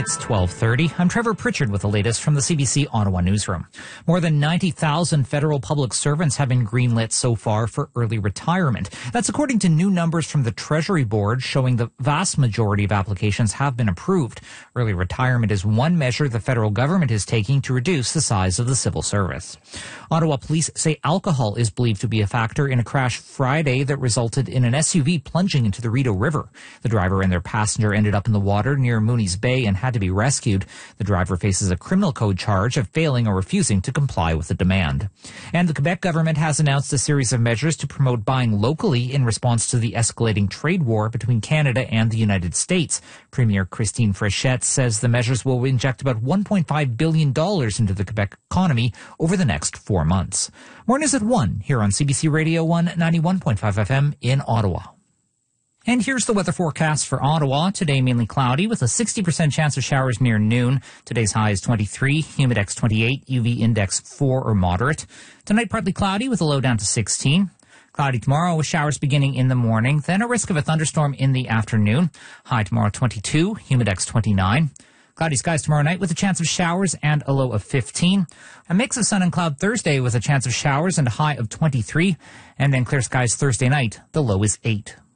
It's 12:30. I'm Trevor Pritchard with the latest from the CBC Ottawa newsroom. More than 90,000 federal public servants have been greenlit so far for early retirement. That's according to new numbers from the Treasury Board showing the vast majority of applications have been approved. Early retirement is one measure the federal government is taking to reduce the size of the civil service. Ottawa police say alcohol is believed to be a factor in a crash Friday that resulted in an SUV plunging into the Rideau River. The driver and their passenger ended up in the water near Mooney's Bay and had to be rescued. The driver faces a criminal code charge of failing or refusing to comply with the demand. And the Quebec government has announced a series of measures to promote buying locally in response to the escalating trade war between Canada and the United States. Premier Christine Fréchette says the measures will inject about $1.5 billion into the Quebec economy over the next 4 months. More news at 1 here on CBC Radio 191.5 FM in Ottawa. And here's the weather forecast for Ottawa. Today, mainly cloudy with a 60% chance of showers near noon. Today's high is 23, humidex 28, UV index 4 or moderate. Tonight, partly cloudy with a low down to 16. Cloudy tomorrow with showers beginning in the morning, then a risk of a thunderstorm in the afternoon. High tomorrow 22, humidex 29. Cloudy skies tomorrow night with a chance of showers and a low of 15. A mix of sun and cloud Thursday with a chance of showers and a high of 23. And then clear skies Thursday night, the low is 8.